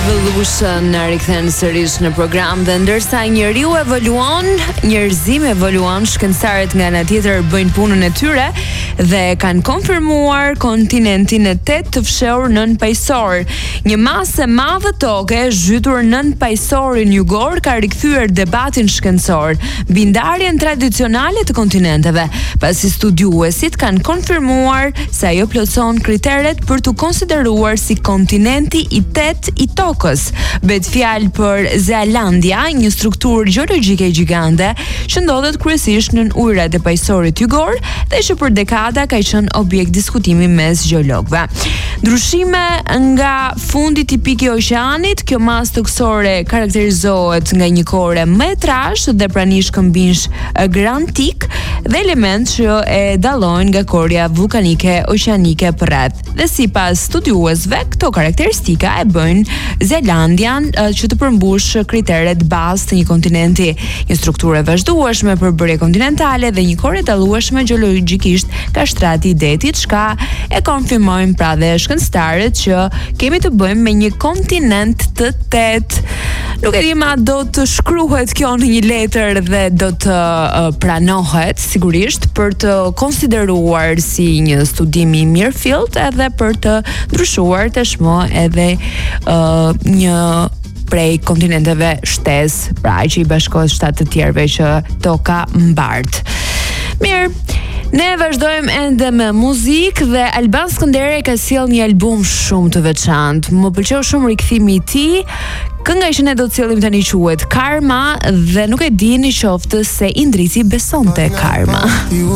Evolution rikthen sërish në program dhe ndërsa njeriu evoluon, njerëzimi evoluon, shkencëtarët nga ana tjetër bëjnë punën e tyre dhe kanë konfirmuar kontinentin e 8 të fshehur nën pajisor. Një masë e madhe toke zhytur nën pajisorin jugor ka rikthyer debatin shkencor mbi ndarjen tradicionale të kontinenteve, pasi studiuesit kanë konfirmuar se ajo plotson kriteret për të konsideruar si kontinenti i 8 i tokës. Bëhet fjalë për Zealandia, një strukturë gjeologjike gjigande që ndodhet kryesisht nën ujërat e pajisorit jugor dhe që për dekada ka qenë objekt diskutimi mes gjeologëve. Ndryshime nga fundi tipik i oqeanit, kjo masë toksore karakterizohet nga një kore më e trashë dhe pranish këmbinj grantik dhe element që e dallojnë nga korja vulkanike oqeanike përreth. Dhe sipas studiuesve, këto karakteristika e bëjnë Zealandian që të përmbush kriteret bazë të një kontinenti, një strukturë e vazhdueshme përbërje kontinentale dhe një korë e dallueshme gjeologjikisht ka shtrati i detit, çka e konfirmojnë pra dhe shkencëtarët që kemi të bëjmë me një kontinent të 8. Nuk e di ma do të shkruhet kjo në një letër dhe do të pranohet sigurisht për të konsideruar si një studim i mirëfillt edhe për të ndryshuar tashmë edhe një prej kontinenteve shtesë, pra që i bashkohet shtatë të tjerëve që toka mbart. Mirë, ne vazhdojmë ende me muzikë dhe Alban Skënderaj ka sjell një album shumë të veçantë. Më pëlqeu shumë rikthimi i tij. Kënga që ne do të sjellim tani quhet Karma dhe nuk e di në qoftë se Indrisi besonte Karma.